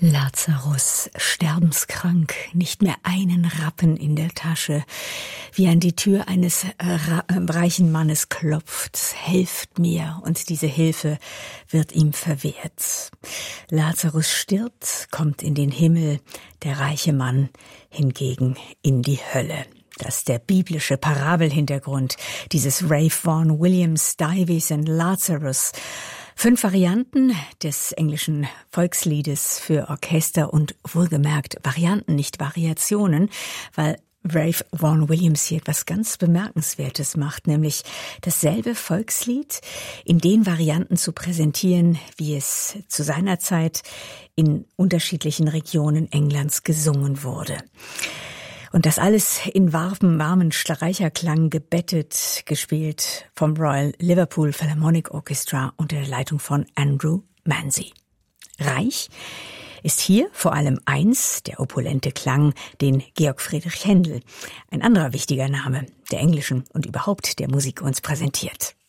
Lazarus, sterbenskrank, nicht mehr einen Rappen in der Tasche, wie an die Tür eines reichen Mannes klopft, helft mir, und diese Hilfe wird ihm verwehrt. Lazarus stirbt, kommt in den Himmel, der reiche Mann hingegen in die Hölle. Das ist der biblische Parabelhintergrund dieses Ralph Vaughan Williams Dives and Lazarus. 5 Varianten des englischen Volksliedes für Orchester und wohlgemerkt Varianten, nicht Variationen, weil Ralph Vaughan Williams hier etwas ganz Bemerkenswertes macht, nämlich dasselbe Volkslied in den Varianten zu präsentieren, wie es zu seiner Zeit in unterschiedlichen Regionen Englands gesungen wurde. Und das alles in warmen Streicherklang gebettet, gespielt vom Royal Liverpool Philharmonic Orchestra unter der Leitung von Andrew Manzi. Reich ist hier vor allem eins, der opulente Klang, den Georg Friedrich Händel, ein anderer wichtiger Name der englischen und überhaupt der Musik, uns präsentiert.